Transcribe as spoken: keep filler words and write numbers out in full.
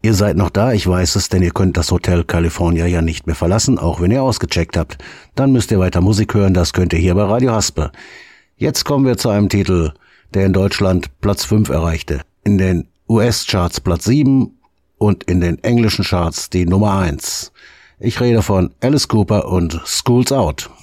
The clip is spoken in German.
Ihr seid noch da, ich weiß es, denn ihr könnt das Hotel California ja nicht mehr verlassen, auch wenn ihr ausgecheckt habt. Dann müsst ihr weiter Musik hören, das könnt ihr hier bei Radio Haspe. Jetzt kommen wir zu einem Titel, der in Deutschland Platz fünf erreichte, in den U S-Charts Platz sieben und in den englischen Charts die Nummer eins. Ich rede von Alice Cooper und School's Out.